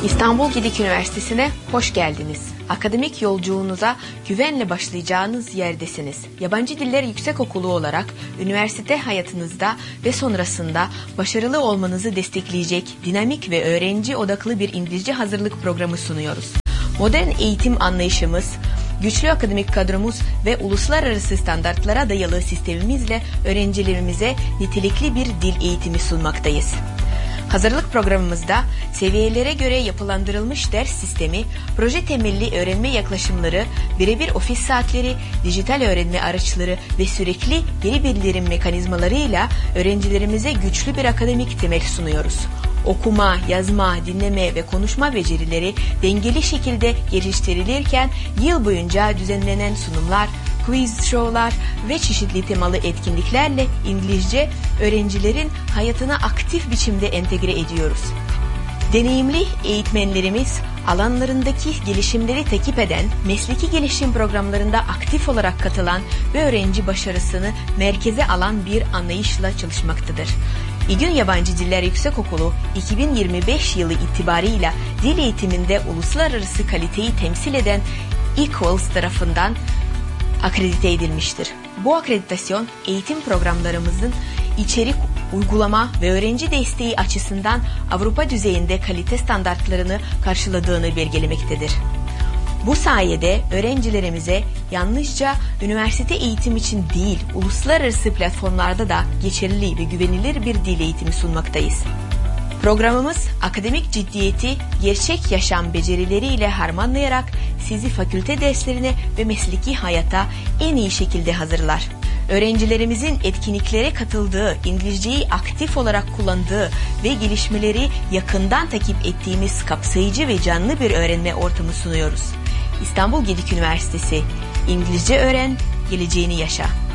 İstanbul Gedik Üniversitesi'ne hoş geldiniz. Akademik yolculuğunuza güvenle başlayacağınız yerdesiniz. Yabancı Diller Yüksekokulu olarak üniversite hayatınızda ve sonrasında başarılı olmanızı destekleyecek dinamik ve öğrenci odaklı bir İngilizce hazırlık programı sunuyoruz. Modern eğitim anlayışımız, güçlü akademik kadromuz ve uluslararası standartlara dayalı sistemimizle öğrencilerimize nitelikli bir dil eğitimi sunmaktayız. Hazırlık programımızda seviyelere göre yapılandırılmış ders sistemi, proje temelli öğrenme yaklaşımları, birebir ofis saatleri, dijital öğrenme araçları ve sürekli geri bildirim mekanizmalarıyla öğrencilerimize güçlü bir akademik temel sunuyoruz. Okuma, yazma, dinleme ve konuşma becerileri dengeli şekilde geliştirilirken yıl boyunca düzenlenen sunumlar, quiz show'lar ve çeşitli temalı etkinliklerle İngilizce öğrencilerin hayatına aktif biçimde entegre ediyoruz. Deneyimli eğitmenlerimiz alanlarındaki gelişimleri takip eden, mesleki gelişim programlarında aktif olarak katılan ve öğrenci başarısını merkeze alan bir anlayışla çalışmaktadır. İGÜN Yabancı Diller Yüksekokulu 2025 yılı itibarıyla dil eğitiminde uluslararası kaliteyi temsil eden Equals tarafından akredite edilmiştir. Bu akreditasyon eğitim programlarımızın içerik, uygulama ve öğrenci desteği açısından Avrupa düzeyinde kalite standartlarını karşıladığını belgelemektedir. Bu sayede öğrencilerimize yalnızca üniversite eğitim için değil, uluslararası platformlarda da geçerli ve güvenilir bir dil eğitimi sunmaktayız. Programımız akademik ciddiyeti gerçek yaşam becerileriyle harmanlayarak sizi fakülte derslerine ve mesleki hayata en iyi şekilde hazırlar. Öğrencilerimizin etkinliklere katıldığı, İngilizceyi aktif olarak kullandığı ve gelişmeleri yakından takip ettiğimiz kapsayıcı ve canlı bir öğrenme ortamı sunuyoruz. İstanbul Gedik Üniversitesi, İngilizce öğren, geleceğini yaşa.